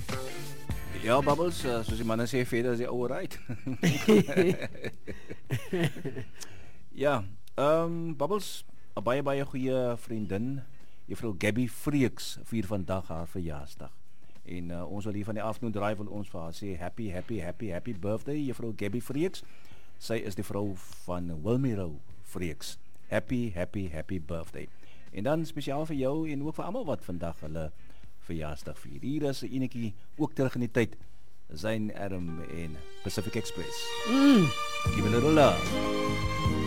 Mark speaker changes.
Speaker 1: Ja, Bubbles, soos die manne sê, verder is die ouwe right. Ja, Bubbles, 'n baie goeie vriendin, juffrou Gabby Freeks, vier vandag haar verjaarsdag. En ons wil hier van die afternoon drive wil ons vir haar sê happy birthday, juffrou Gabby Freeks. Sy is die vrou van Wilmiro Freeks. Happy birthday. En dan spesiaal vir jou en ook vir almal wat vandag hulle verjaarsdag vier. Hier is 'n enetjie ook terug in die tyd. Zayn Adam en Pacific Express. Give a little love.